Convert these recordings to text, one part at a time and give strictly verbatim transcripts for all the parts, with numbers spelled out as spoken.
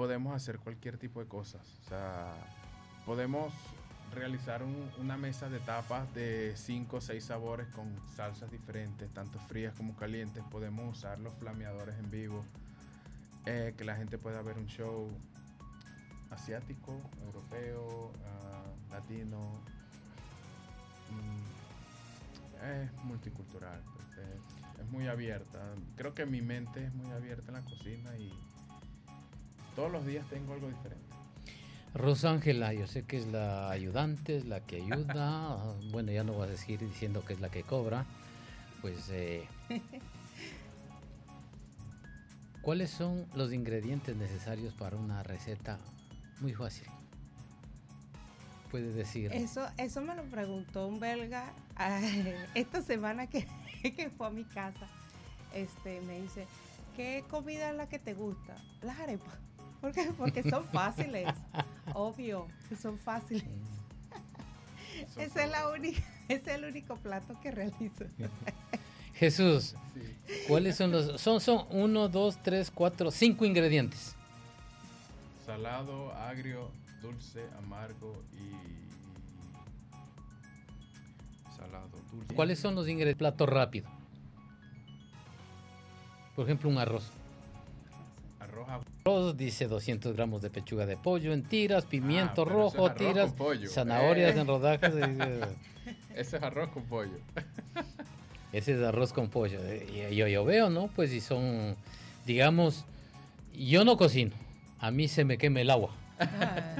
podemos hacer cualquier tipo de cosas. O sea, podemos realizar un, una mesa de tapas de cinco o seis sabores con salsas diferentes, tanto frías como calientes. Podemos usar los flameadores en vivo, eh, que la gente pueda ver un show asiático, europeo, uh, latino. Mm, es multicultural, pues, es, es muy abierta. Creo que mi mente es muy abierta en la cocina y todos los días tengo algo diferente. Rosángela, yo sé que es la ayudante, es la que ayuda. Bueno, ya no vas a seguir diciendo que es la que cobra. Pues, eh, ¿cuáles son los ingredientes necesarios para una receta muy fácil? Puedes decir. Eso, eso me lo preguntó un belga eh, esta semana que, que fue a mi casa. Este, me dice, ¿qué comida es la que te gusta? Las arepas. ¿Por qué? Porque son fáciles. Obvio, que son fáciles. Esa es la única, ese es el único plato que realizo. Jesús, sí. ¿Cuáles son los? Son, son uno, dos, tres, cuatro, cinco ingredientes. Salado, agrio, dulce, amargo y salado, dulce. ¿Cuáles son los ingredientes? Plato rápido. Por ejemplo, un arroz. Arroz, arroz dice doscientos gramos de pechuga de pollo en tiras, pimiento ah, rojo, es tiras, zanahorias eh. en rodajas. Ese es arroz con pollo. Ese es arroz con pollo. Yo, yo veo, ¿no? Pues si son, digamos, yo no cocino. A mí se me quema el agua. Ah.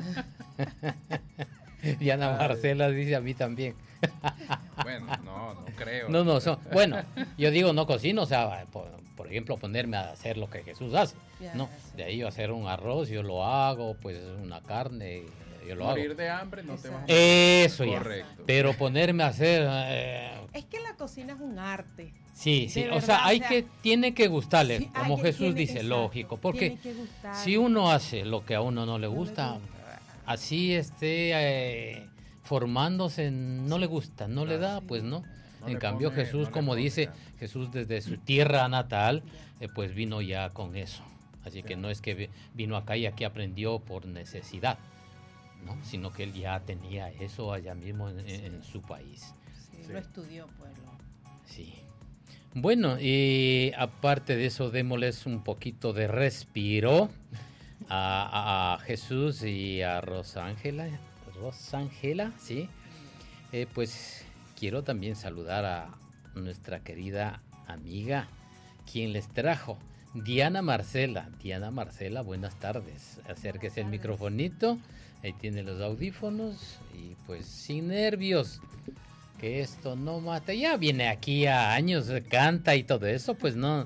Y Ana Marcela dice a mí también. Bueno, no, no creo. No, no, son, bueno, yo digo no cocino, o sea, por, por ejemplo, ponerme a hacer lo que Jesús hace. Yeah, no, sí. De ahí a hacer un arroz, yo lo hago, pues una carne, yo lo Morir hago. de hambre no te vas a morir. Eso ya. Correcto. Pero ponerme a hacer. Eh, es que la cocina es un arte. Sí, sí, verdad, o sea, hay o sea, que, tiene que gustarle, sí, como que, Jesús dice, exacto, lógico, porque si uno hace lo que a uno no le gusta, no le gusta. Así esté eh, formándose, no le gusta, no claro, le da, sí. Pues no. no en cambio pone, Jesús, no como dice, ya. Jesús desde su tierra natal, eh, pues vino ya con eso. Así sí. Que no es que vino acá y aquí aprendió por necesidad, ¿no? Sino que él ya tenía eso allá mismo en, sí. en su país. Sí, sí. Lo estudió, pues. Sí. Bueno, y aparte de eso, démosles un poquito de respiro a, a, a Jesús y a Rosángela. Rosángela, sí. Eh, pues quiero también saludar a nuestra querida amiga, quien les trajo, Diana Marcela. Diana Marcela, buenas tardes. Acérquese el microfonito, ahí tiene los audífonos y pues sin nervios. Que esto no mata, ya viene aquí a años, canta y todo eso, pues no.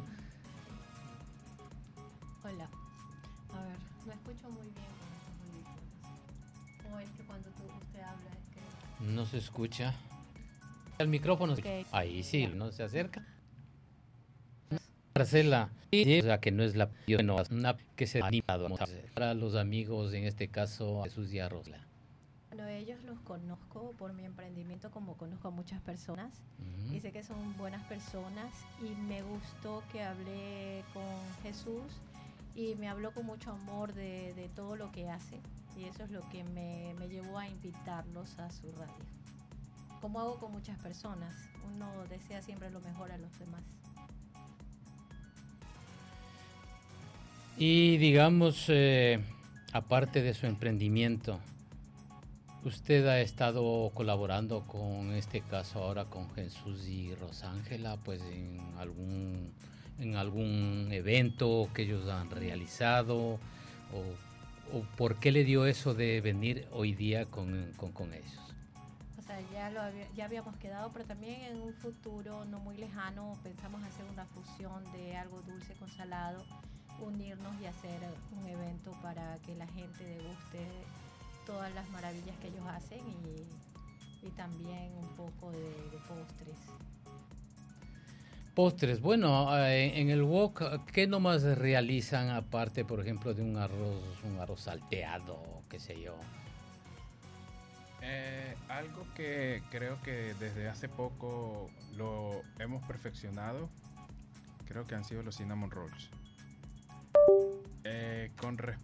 Hola, a ver, me escucho muy bien con estos audífonos. O es que cuando tú, usted habla es que... No se escucha. El micrófono, okay. Ahí sí, no se acerca. Marcela, sí, o sea que no es la bueno, una que se ha animado para los amigos, en este caso Jesús y a Rosla. Bueno, ellos los conozco por mi emprendimiento, como conozco a muchas personas, uh-huh. Y sé que son buenas personas y me gustó que hablé con Jesús y me habló con mucho amor de, de todo lo que hace y eso es lo que me, me llevó a invitarlos a su radio. Como hago con muchas personas, uno desea siempre lo mejor a los demás. Y digamos, eh, aparte de su emprendimiento, usted ha estado colaborando con este caso ahora con Jesús y Rosángela, pues en algún en algún evento que ellos han realizado, o, o por qué le dio eso de venir hoy día con, con, con ellos. O sea, ya lo había, ya habíamos quedado, pero también en un futuro no muy lejano pensamos hacer una fusión de algo dulce con salado, unirnos y hacer un evento para que la gente deguste todas las maravillas que ellos hacen y, y también un poco de, de postres. Postres, bueno, eh, en el wok, ¿qué nomás realizan aparte, por ejemplo, de un arroz, un arroz salteado, qué sé yo? Eh, algo que creo que desde hace poco lo hemos perfeccionado, creo que han sido los cinnamon rolls. Eh, con respecto